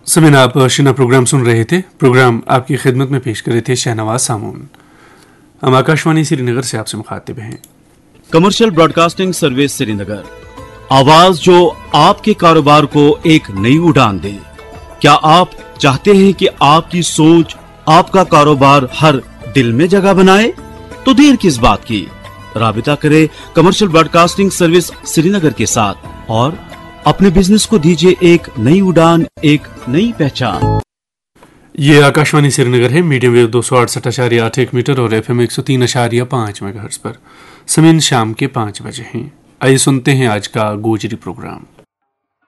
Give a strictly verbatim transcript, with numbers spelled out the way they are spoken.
समीन, आप शिना प्रोग्राम सुन रहे थे। प्रोग्राम आपकी खिदमत में पेश कर रहे थे शहनवाज सामून। हम आकाशवाणी श्रीनगर से आपसे मुखातिब हैं। कमर्शियल ब्रॉडकास्टिंग सर्विस श्रीनगर, आवाज जो आपके कारोबार को एक नई उड़ान दे। क्या आप चाहते हैं कि आपकी सोच आपका कारोबार हर दिल में जगह बनाए? तो देर किस बात की, राबिता करें कमर्शियल ब्रॉडकास्टिंग सर्विस श्रीनगर के साथ और अपने बिजनेस को दीजिए एक नई उड़ान, एक नई पहचान। ये आकाशवाणी श्रीनगर है। मीडियम वेव दो सौ अड़सठ अशारिया आठ एक मीटर और एफ एम एक सौ तीन अशारिया पाँच मेगाहर्ट्ज पर। समीन शाम के पाँच बजे हैं। आइए सुनते हैं आज का गोजरी प्रोग्राम।